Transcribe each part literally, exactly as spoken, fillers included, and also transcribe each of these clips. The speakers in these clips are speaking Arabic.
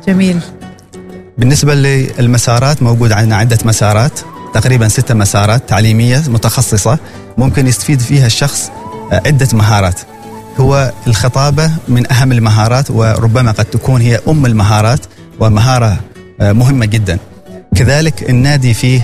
جميل. بالنسبة للمسارات موجود عندنا عدة مسارات، تقريبا ستة مسارات تعليمية متخصصة ممكن يستفيد فيها الشخص عدة مهارات. هو الخطابة من أهم المهارات، وربما قد تكون هي أم المهارات ومهارة مهمة جدا. كذلك النادي فيه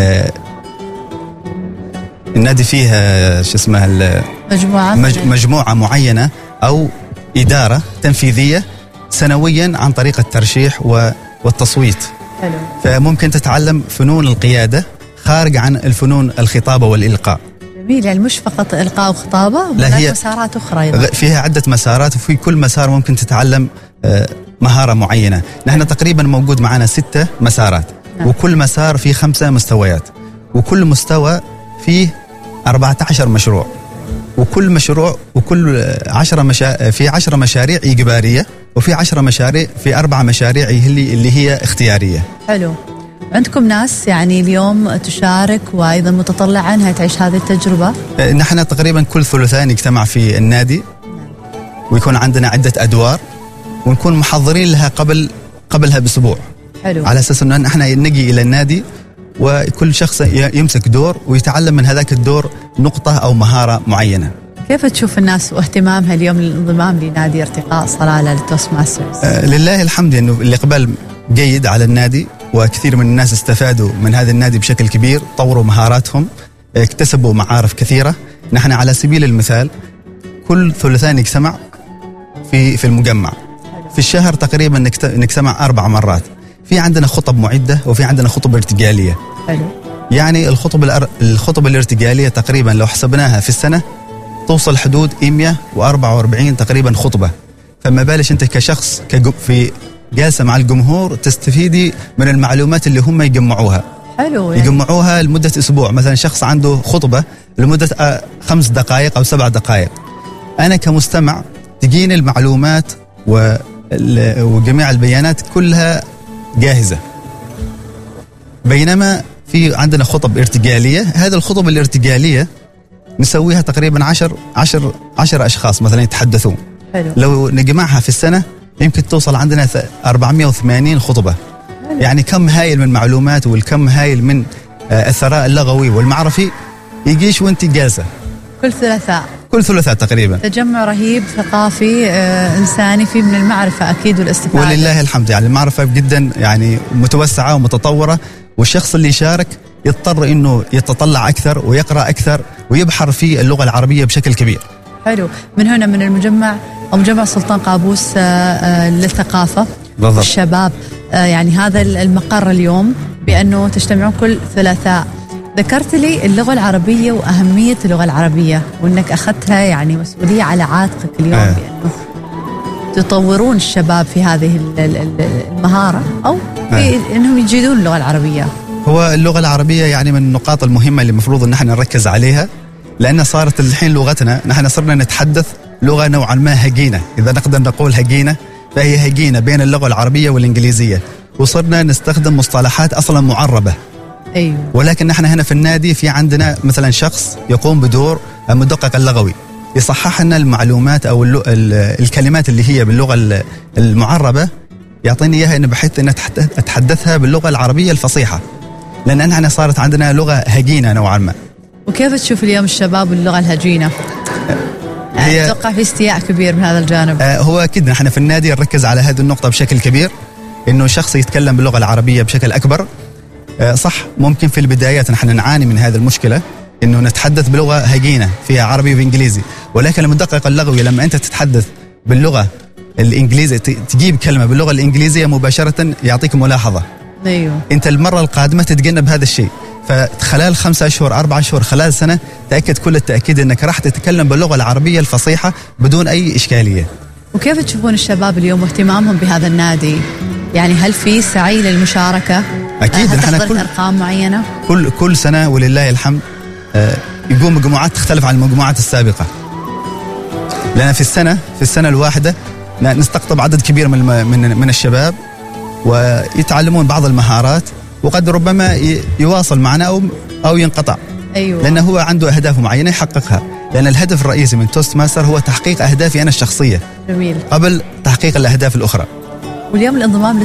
النادي فيه شو اسمها مجموعة مج مجموعة معينة أو إدارة تنفيذية سنويا عن طريق الترشيح والتصويت. حلو. فممكن تتعلم فنون القيادة خارج عن الفنون الخطابة والإلقاء. جميل. يعني مش فقط إلقاء وخطابة، لا، هي مسارات أخرى أيضا. فيها عدة مسارات، وفي كل مسار ممكن تتعلم مهارة معينة. نحن تقريبا موجود معنا ستة مسارات. نعم. وكل مسار فيه خمسة مستويات، وكل مستوى فيه أربعة عشر مشروع، وكل مشروع وكل عشرة مشا... في عشرة مشاريع إجبارية، وفي عشرة مشاريع في أربعة مشاريع اللي اللي هي اختيارية. حلو. عندكم ناس يعني اليوم تشارك وأيضا متطلعة أنها تعيش هذه التجربة؟ نحن تقريبا كل ثلاثاء نجتمع في النادي، ويكون عندنا عدة أدوار، ونكون محضرين لها قبل قبلها بأسبوع. حلو. على أساس أنه احنا نجي إلى النادي وكل شخص يمسك دور ويتعلم من هذاك الدور نقطة أو مهارة معينة. كيف تشوف الناس واهتمامها اليوم للانضمام لنادي ارتقاء صلالة للتوست ماسترز؟ آه لله الحمد أنه الإقبال جيد على النادي، وكثير من الناس استفادوا من هذا النادي بشكل كبير، طوروا مهاراتهم، اكتسبوا معارف كثيرة. نحن على سبيل المثال كل ثلاثاء نجتمع في في المجمع. في الشهر تقريبا نجتمع أربع مرات. في عندنا خطب معدة وفي عندنا خطب ارتجالية. حلو. يعني الخطب الأر... الخطب الارتجالية تقريبا لو حسبناها في السنة توصل حدود مئة وأربعة وأربعين تقريبا خطبة. فما بالش أنت كشخص كجو... في جالسة مع الجمهور تستفيدي من المعلومات اللي هم يجمعوها. حلو. يعني يجمعوها لمدة أسبوع. مثلا شخص عنده خطبة لمدة خمس دقائق أو سبع دقائق، أنا كمستمع تجيني المعلومات و... وجميع البيانات كلها جاهزة. بينما في عندنا خطب ارتجالية، هذه الخطب الارتجالية نسويها تقريبا عشر عشر عشر أشخاص مثلا يتحدثون. حلو. لو نجمعها في السنة يمكن توصل عندنا أربعمئة وثمانين خطبة. حلو. يعني كم هائل من معلومات والكم هائل من الثراء اللغوي والمعرفي يجيش وانت جالسة. كل ثلاثاء كل ثلاثاء تقريبا. تجمع رهيب ثقافي آه إنساني فيه من المعرفة أكيد والاستفادة. ولله الحمد. يعني المعرفة جدا يعني متوسعة ومتطورة، والشخص اللي يشارك يضطر إنه يتطلع أكثر ويقرأ أكثر ويبحر في اللغة العربية بشكل كبير. حلو. من هنا من المجمع أو مجمع سلطان قابوس آه آه للثقافة بالضبط. والشباب، آه يعني هذا المقر اليوم بأنه تجتمعون كل ثلاثاء. ذكرت لي اللغة العربية وأهمية اللغة العربية، وأنك أخذتها يعني مسؤولية على عاتقك اليوم آه. بأنه تطورون الشباب في هذه المهارة أو في آه. أنهم يجيدون اللغة العربية. هو اللغة العربية يعني من النقاط المهمة اللي المفروض أن نحن نركز عليها، لأن صارت الحين لغتنا نحن صرنا نتحدث لغة نوعا ما هجينة، إذا نقدر نقول هجينة فهي هجينة بين اللغة العربية والإنجليزية، وصرنا نستخدم مصطلحات أصلا معربة. أيوة. ولكن نحن هنا في النادي في عندنا مثلا شخص يقوم بدور المدقق اللغوي، يصحح لنا المعلومات أو الكلمات اللي هي باللغة المعربة، يعطيني إياها إنه بحيث أن أتحدثها باللغة العربية الفصيحة، لأن نحن صارت عندنا لغة هجينة نوعا ما. وكيف تشوف اليوم الشباب واللغة الهجينة؟ أتوقع في استياء كبير من هذا الجانب. هو أكيد نحن في النادي نركز على هذه النقطة بشكل كبير، إنه شخص يتكلم باللغة العربية بشكل أكبر. صح ممكن في البدايات نحن نعاني من هذه المشكلة، إنه نتحدث بلغة هجينة فيها عربي وإنجليزي، ولكن المدقق اللغوي لما أنت تتحدث باللغة الإنجليزية تجيب كلمة باللغة الإنجليزية مباشرة يعطيك ملاحظة. أيوه. أنت المرة القادمة تتجنب هذا الشيء، فخلال خمسة أشهر أربعة أشهر خلال سنة تأكد كل التأكيد أنك راح تتكلم باللغة العربية الفصيحة بدون أي إشكالية. وكيف تشوفون الشباب اليوم واهتمامهم بهذا النادي؟ يعني هل في سعي للمشاركة؟ أكيد. نحن كل أرقام معينة كل كل سنة ولله الحمد آه يقوم مجموعات تختلف عن المجموعات السابقة، لأن في السنة في السنة الواحدة نستقطب عدد كبير من من من الشباب ويتعلمون بعض المهارات، وقد ربما يواصل معنا أو أو ينقطع. أيوة. لأنه هو عنده أهداف معينة يحققها، لأن الهدف الرئيسي من توست ماستر هو تحقيق أهدافي أنا الشخصية. جميل. قبل تحقيق الأهداف الأخرى. واليوم الانضمام